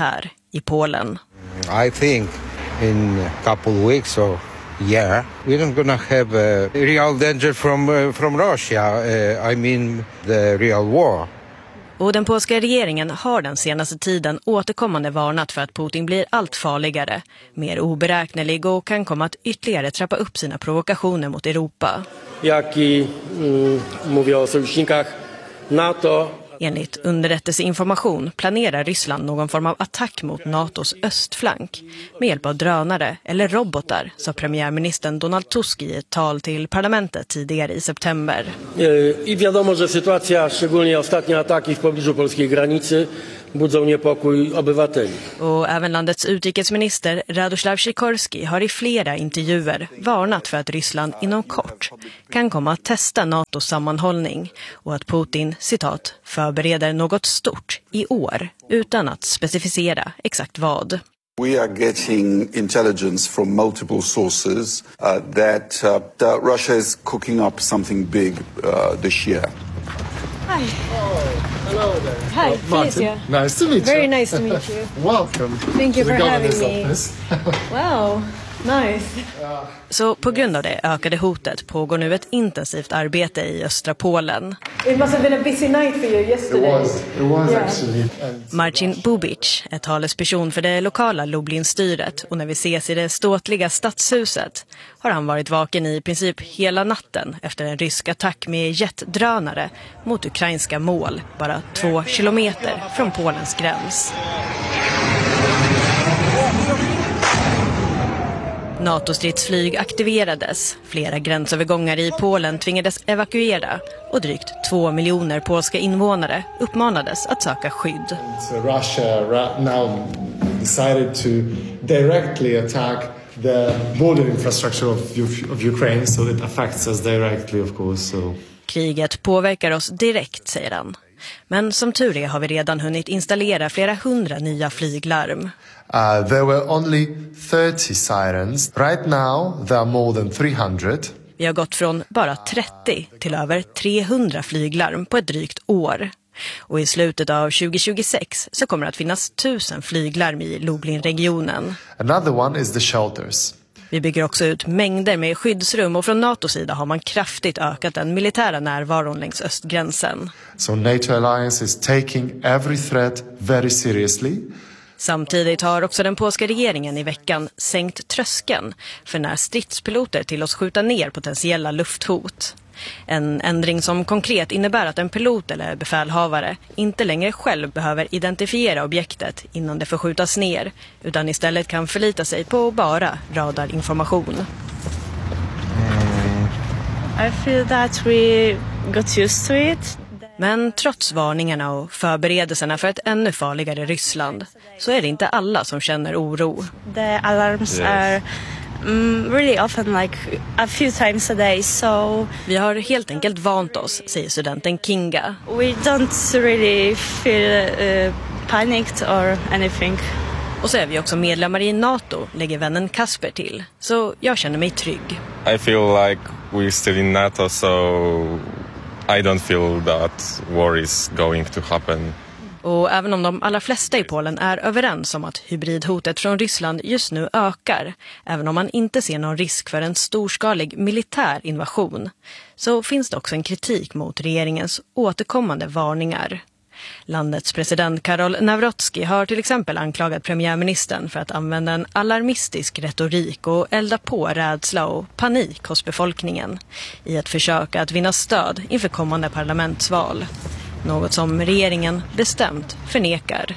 i Polen. I think in a couple of weeks or yeah, we're not gonna have a real danger from uh, from Russia. Uh, I mean the real war. Och den polska regeringen har den senaste tiden återkommande varnat för att Putin blir allt farligare, mer oberäknelig och kan komma att ytterligare trappa upp sina provokationer mot Europa. Jak i mm, mówię o sojusznikach NATO. Enligt underrättelseinformation planerar Ryssland någon form av attack mot NATOs östflank med hjälp av drönare eller robotar, sa premiärministern Donald Tusk i ett tal till parlamentet tidigare i september. I wiadomo, że sytuacja, szczególnie ostatnie ataki w pobliżu polskiej granicy, budzą niepokój obywateli. Och även landets utrikesminister Radoslav Sikorski har i flera intervjuer varnat för att Ryssland inom kort kan komma att testa NATOs sammanhållning och att Putin, citat, förbereder något stort i år utan att specificera exakt vad. We are getting intelligence from multiple sources uh, that, uh, that Russia is cooking up something big uh, this year. Hi. Oh, hello there. Hi, oh, Felicia. Nice to meet Very you. nice to meet you. Welcome. Thank you to for the having governor's me. office. Wow, nice. Så på grund av det ökade hotet pågår nu ett intensivt arbete i östra Polen. It must have been a busy night for you yesterday. It was, it was Yeah. actually. Marcin Bubic är talesperson för det lokala Lublin-styret och när vi ses i det ståtliga stadshuset har han varit vaken i princip hela natten efter en rysk attack med jetdrönare mot ukrainska mål bara två kilometer från Polens gräns. NATO-stridsflyg aktiverades, flera gränsövergångar i Polen tvingades evakuera och drygt två miljoner polska invånare uppmanades att söka skydd. Russia now decided to directly attack the border infrastructure of, of Ukraine, so it affects us directly, of course. So. Kriget påverkar oss direkt, säger han. Men som tur är har vi redan hunnit installera flera hundra nya flyglarm. Uh, there were only thirty sirens. Right now there are more than three hundred. Vi har gått från bara trettio till över trehundra flyglarm på ett drygt år. Och i slutet av tjugo tjugosex så kommer det att finnas tusen flyglarm i Lublin-regionen. Another one is the shelters. Vi bygger också ut mängder med skyddsrum och från NATOs sida har man kraftigt ökat den militära närvaron längs östgränsen. So NATO alliance is taking every threat very seriously. Samtidigt har också den polska regeringen i veckan sänkt tröskeln för när stridspiloter till oss skjuta ner potentiella lufthot. En ändring som konkret innebär att en pilot eller befälhavare inte längre själv behöver identifiera objektet innan det får skjutas ner, utan istället kan förlita sig på bara radarinformation. Mm. I feel that we got used to it. Men trots varningarna och förberedelserna för ett ännu farligare Ryssland så är det inte alla som känner oro. The alarms yes. are um, really often like a few times a day, so vi har helt enkelt vant oss, säger studenten Kinga. We don't really feel uh, panicked or anything. Och så är vi också medlemmar i NATO, lägger vännen Kasper till. Så jag känner mig trygg. I feel like we're still in NATO, so I don't feel that war is going to happen. Och även om de allra flesta i Polen är överens om att hybridhotet från Ryssland just nu ökar, även om man inte ser någon risk för en storskalig militär invasion, så finns det också en kritik mot regeringens återkommande varningar. Landets president Karol Nawrocki har till exempel anklagat premiärministern för att använda en alarmistisk retorik och elda på rädsla och panik hos befolkningen i ett försök att vinna stöd inför kommande parlamentsval. Något som regeringen bestämt förnekar.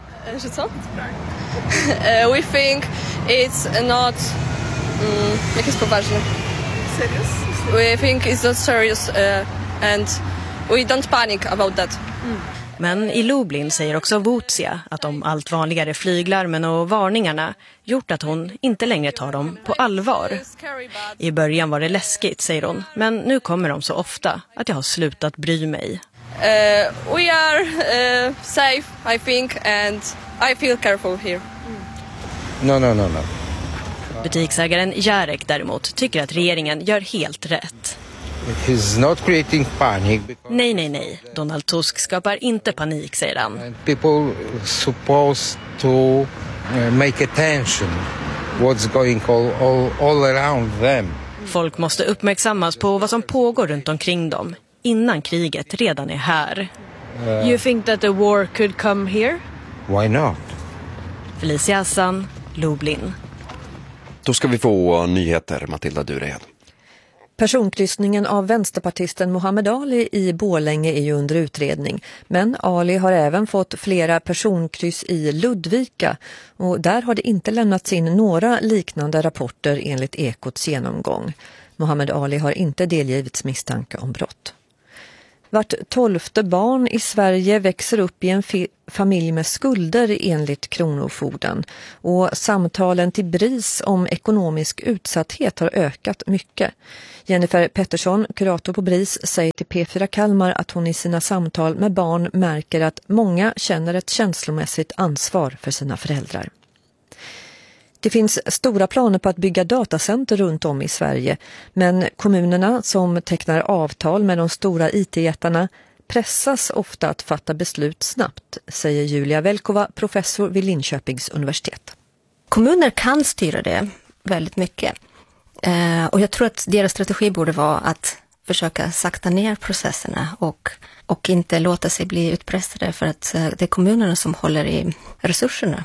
uh, we think it's not um, jakieś poważne. Serious? We think it's not serious uh, and we don't panic about that. Mm. Men i Lublin säger också Wójcik att de allt vanligare flyglarmen och varningarna gjort att hon inte längre tar dem på allvar. I början var det läskigt, säger hon, men nu kommer de så ofta att jag har slutat bry mig. Uh, we are uh, safe, I think, and I feel careful here. No, no, no, no. Butiksägaren Jarek däremot tycker att regeringen gör helt rätt. He's not creating panic. Nej, nej, nej. Donald Tusk skapar inte panik, säger han. People supposed to uh, make attention what's going all, all, all around them. Folk måste uppmärksammas på vad som pågår runt omkring dem innan kriget redan är här. Uh, you think that the war could come here? Why not? Felicia Hassan, Lublin. Då ska vi få nyheter, Matilda Durehed. Personkryssningen av vänsterpartisten Muhammad Ali i Borlänge är ju under utredning. Men Ali har även fått flera personkryss i Ludvika och där har det inte lämnats in några liknande rapporter enligt Ekots genomgång. Muhammad Ali har inte delgivits misstanke om brott. Vart tolfte barn i Sverige växer upp i en fi- familj med skulder enligt Kronofogden. Och samtalen till BRIS om ekonomisk utsatthet har ökat mycket. Jennifer Pettersson, kurator på BRIS, säger till P fyra Kalmar att hon i sina samtal med barn märker att många känner ett känslomässigt ansvar för sina föräldrar. Det finns stora planer på att bygga datacenter runt om i Sverige, men kommunerna som tecknar avtal med de stora I T-jättarna pressas ofta att fatta beslut snabbt, säger Julia Velkova, professor vid Linköpings universitet. Kommuner kan styra det väldigt mycket. Eh, och jag tror att deras strategi borde vara att försöka sakta ner processerna och, och inte låta sig bli utpressade, för att eh, det är kommunerna som håller i resurserna.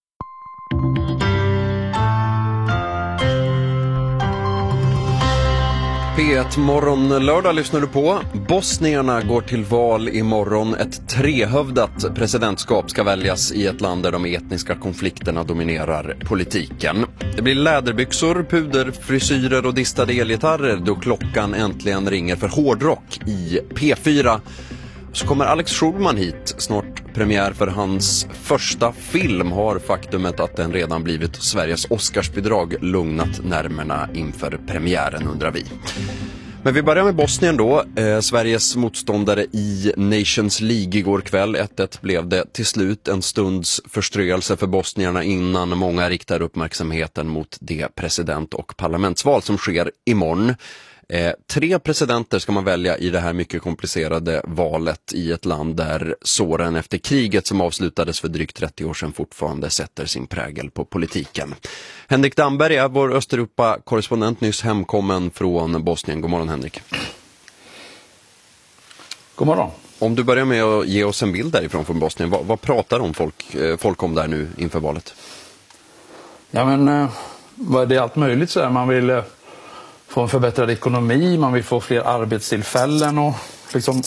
P ett morgon lördag lyssnar du på. Bosnierna går till val imorgon. Ett trehövdat presidentskap ska väljas i ett land där de etniska konflikterna dominerar politiken. Det blir läderbyxor, puderfrisyrer och distade elgitarrer då klockan äntligen ringer för hårdrock i P fyra. Så kommer Alex Schulman hit, snart premiär för hans första film. Har faktumet att den redan blivit Sveriges Oscarsbidrag lugnat närmerna inför premiären, undrar vi. Men vi börjar med Bosnien då. Eh, Sveriges motståndare i Nations League igår kväll. ett ett blev det till slut, en stunds förströelse för bosnierna innan många riktar uppmärksamheten mot det president- och parlamentsval som sker imorgon. Eh, tre presidenter ska man välja i det här mycket komplicerade valet i ett land där såren efter kriget som avslutades för drygt trettio år sedan fortfarande sätter sin prägel på politiken. Henrik Damberg är vår Östeuropa-korrespondent, nyss hemkommen från Bosnien. God morgon, Henrik. God morgon. Om du börjar med att ge oss en bild därifrån från Bosnien, vad, vad pratar om folk, eh, folk om där nu inför valet? Ja, men eh, det är allt möjligt så här. Man vill eh, få en förbättrad ekonomi, man vill få fler arbetstillfällen och liksom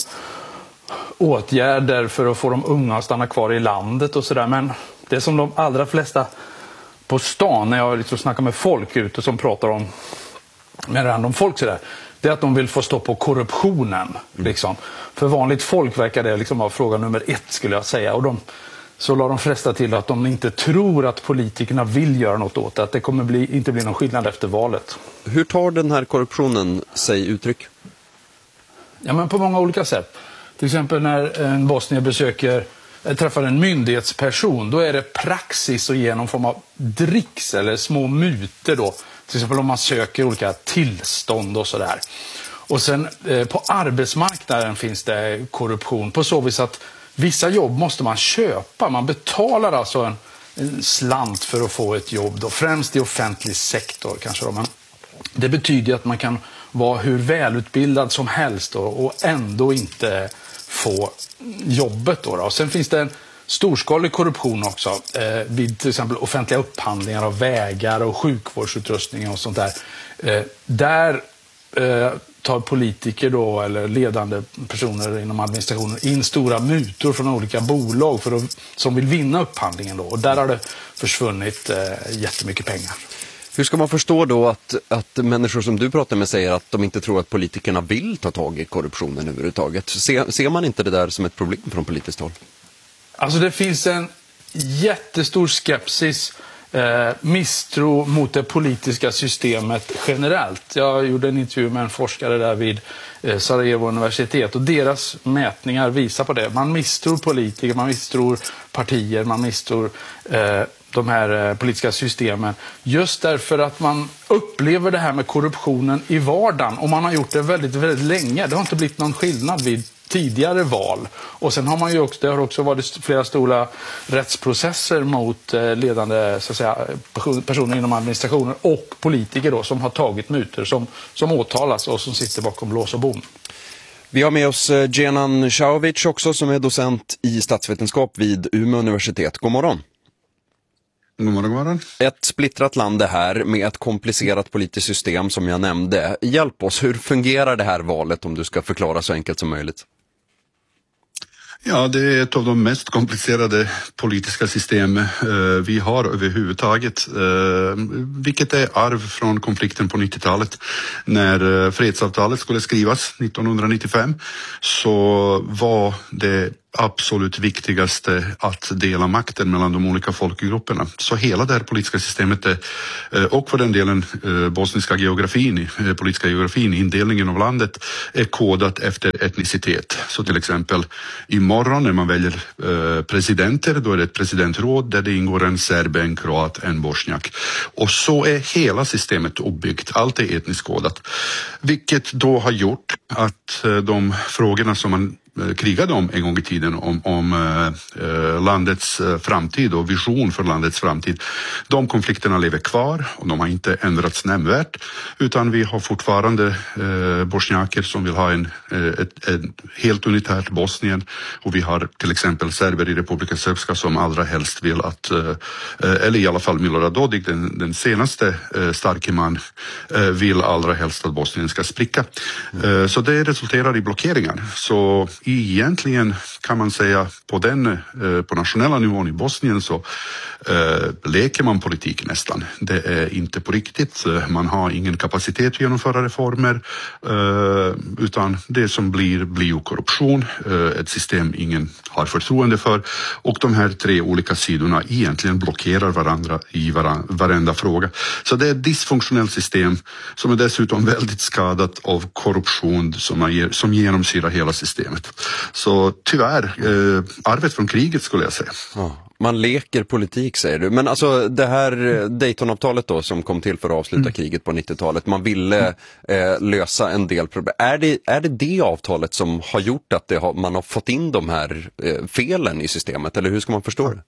åtgärder för att få de unga att stanna kvar i landet och sådär. Men det som de allra flesta på stan, när jag liksom snackar med folk ute som pratar om med random folk sådär, det är att de vill få stopp på korruptionen. Mm. Liksom. För vanligt folk verkar det liksom vara fråga nummer ett, skulle jag säga. Och de, så la de flesta till att de inte tror att politikerna vill göra något åt det. Att det kommer bli, inte bli någon skillnad efter valet. Hur tar den här korruptionen sig uttryck? Ja, men på många olika sätt. Till exempel när en bosnier besöker, träffar en myndighetsperson, då är det praxis att ge någon form av dricks eller små muter då. Till exempel om man söker olika tillstånd och sådär. Och sen eh, på arbetsmarknaden finns det korruption på så vis att vissa jobb måste man köpa. Man betalar alltså en, en slant för att få ett jobb då, främst i offentlig sektor kanske då. Men det betyder att man kan vara hur välutbildad som helst då, och ändå inte få jobbet då, då. Och sen finns det en storskalig korruption också eh, vid till exempel offentliga upphandlingar av vägar och sjukvårdsutrustning och sånt där. Eh, där eh, tar politiker då, eller ledande personer inom administrationen in stora mutor från olika bolag för att, som vill vinna upphandlingen då. Och där har det försvunnit eh, jättemycket pengar. Hur ska man förstå då att, att människor som du pratar med säger att de inte tror att politikerna vill ta tag i korruptionen överhuvudtaget? Ser, ser man inte det där som ett problem från politiskt håll? Alltså det finns en jättestor skepsis, eh, misstro mot det politiska systemet generellt. Jag gjorde en intervju med en forskare där vid eh, Sarajevo universitet och deras mätningar visar på det. Man misstror politiker, man misstror partier, man misstror eh, de här politiska systemen, just därför att man upplever det här med korruptionen i vardagen, och man har gjort det väldigt, väldigt länge. Det har inte blivit någon skillnad vid tidigare val. Och sen har man ju också, det har också varit flera stora rättsprocesser mot ledande, så att säga, personer inom administrationen och politiker då, som har tagit mutor, som, som åtalas och som sitter bakom lås och bom. Vi har med oss Djenan Šaović också, som är docent i statsvetenskap vid Umeå universitet. God morgon. God morgon, god morgon. Ett splittrat land det här med ett komplicerat politiskt system som jag nämnde. Hjälp oss, hur fungerar det här valet, om du ska förklara så enkelt som möjligt? Ja, det är ett av de mest komplicerade politiska system eh, vi har överhuvudtaget, eh, vilket är arv från konflikten på nittiotalet. När eh, fredsavtalet skulle skrivas nittonhundranittiofem så var det absolut viktigaste att dela makten mellan de olika folkgrupperna. Så hela det här politiska systemet är, och för den delen bosniska geografin, politiska geografin, indelningen av landet är kodat efter etnicitet. Så till exempel imorgon när man väljer presidenter, då är det ett presidentråd där det ingår en serb, en kroat, en bosniak. Och så är hela systemet uppbyggt. Allt är etniskt kodat. Vilket då har gjort att de frågorna som man krigade om en gång i tiden om, om eh, landets framtid och vision för landets framtid. De konflikterna lever kvar och de har inte ändrats nämnvärt, utan vi har fortfarande eh, bosniaker som vill ha en, ett, ett helt unitärt Bosnien, och vi har till exempel serber i Republika Srpska som allra helst vill att, eh, eller i alla fall Milorad Dodik, den, den senaste eh, starke man, eh, vill allra helst att Bosnien ska spricka. Eh, så det resulterar i blockeringar. Så egentligen kan man säga på den eh, på nationella nivån i Bosnien så eh, leker man politik nästan. Det är inte på riktigt. Man har ingen kapacitet att genomföra reformer, eh, utan det som blir blir ju korruption, eh, ett system ingen har förtroende för, och de här tre olika sidorna egentligen blockerar varandra i varan, varenda fråga. Så det är ett dysfunktionellt system som är dessutom väldigt skadat av korruption som, är, som genomsyrar hela systemet. Så tyvärr, eh, arvet från kriget skulle jag säga. Ja, man leker politik, säger du. Men alltså det här Daytonavtalet då, som kom till för att avsluta mm. kriget på nittiotalet, man ville eh, lösa en del problem. Är det, är det det avtalet som har gjort att det har, man har fått in de här eh, felen i systemet, eller hur ska man förstå det?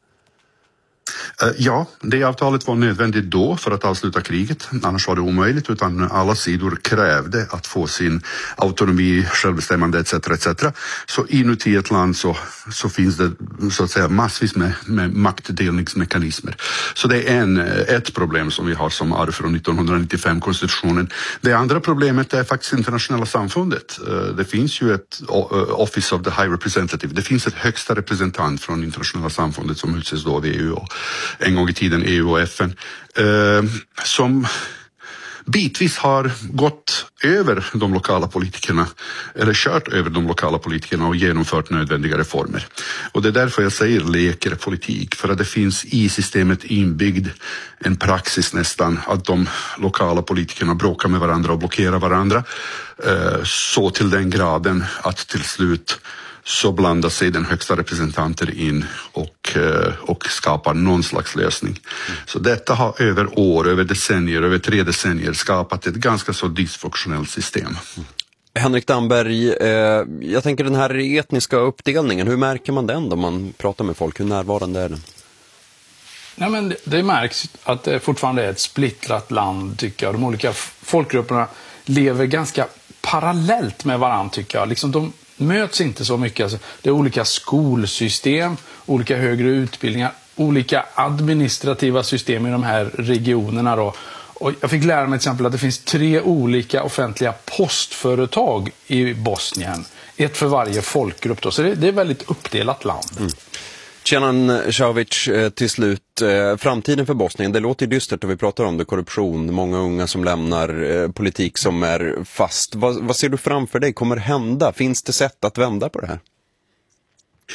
Ja, det avtalet var nödvändigt då för att avsluta kriget. Annars var det omöjligt, utan alla sidor krävde att få sin autonomi, självbestämmande et cetera et cetera. Så inuti ett land så, så finns det så att säga massvis med, med maktdelningsmekanismer. Så det är en, ett problem som vi har som arv från nittonhundranittiofem konstitutionen. Det andra problemet är faktiskt internationella samfundet. Det finns ju ett Office of the High Representative. Det finns ett högsta representant från internationella samfundet som utses då av E U och en gång i tiden E U och F N, eh, som bitvis har gått över de lokala politikerna, eller kört över de lokala politikerna och genomfört nödvändiga reformer. Och det är därför jag säger leker politik, för att det finns i systemet inbyggd en praxis nästan att de lokala politikerna bråkar med varandra och blockerar varandra, eh, så till den graden att till slut så blandar sig den högsta representanten in och, och skapar någon slags lösning. Mm. Så detta har över år, över decennier, över tre decennier skapat ett ganska så dysfunktionellt system. Mm. Henrik Damberg, eh, jag tänker den här etniska uppdelningen, hur märker man den då man pratar med folk? Hur närvarande är den? Nej, men det, det märks att det fortfarande är ett splittrat land, tycker jag. De olika folkgrupperna lever ganska parallellt med varandra, tycker jag. Liksom de möts inte så mycket. Alltså, det är olika skolsystem, olika högre utbildningar, olika administrativa system i de här regionerna då. Och jag fick lära mig till exempel att det finns tre olika offentliga postföretag i Bosnien. Ett för varje folkgrupp då. Så det, det är ett väldigt uppdelat land. Mm. Djenan Šaović, till slut, framtiden för Bosnien, det låter dystert när vi pratar om det, korruption, många unga som lämnar, politik som är fast. Vad, vad ser du framför dig kommer hända? Finns det sätt att vända på det här?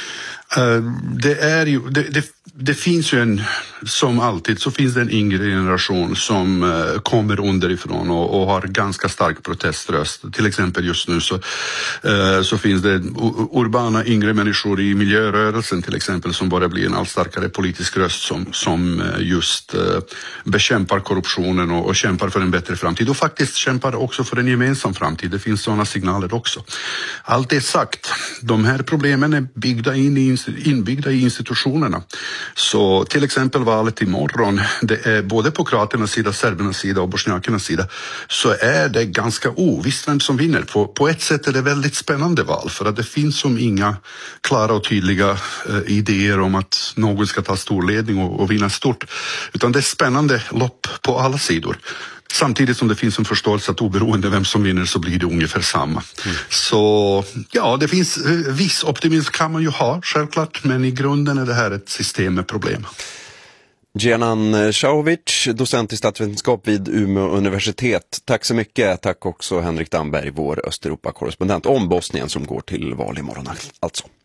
Det är ju, det, det, det finns ju en, som alltid, så finns det en yngre generation som kommer underifrån och, och har ganska stark proteströst. Till exempel just nu så, så finns det urbana yngre människor i miljörörelsen till exempel som börjar bli en allt starkare politisk röst som, som just bekämpar korruptionen och, och kämpar för en bättre framtid och faktiskt kämpar också för en gemensam framtid. Det finns sådana signaler också. Allt det sagt, de här problemen är byggda in i, inbyggda i institutionerna. Så till exempel valet imorgon, det är både på kroaternas sida, serbernas sida och bosniakernas sida, så är det ganska ovisst vem som vinner. På, på ett sätt är det väldigt spännande val för att det finns som inga klara och tydliga eh, idéer om att någon ska ta storledning och, och vinna stort. Utan det är spännande lopp på alla sidor. Samtidigt som det finns en förståelse att oberoende vem som vinner så blir det ungefär samma. Mm. Så ja, det finns viss optimism kan man ju ha, självklart, men i grunden är det här ett system med problem. Djenan Šaović, docent i statsvetenskap vid Umeå universitet. Tack så mycket. Tack också Henrik Damberg, vår Östeuropa-korrespondent om Bosnien som går till val imorgon alltså.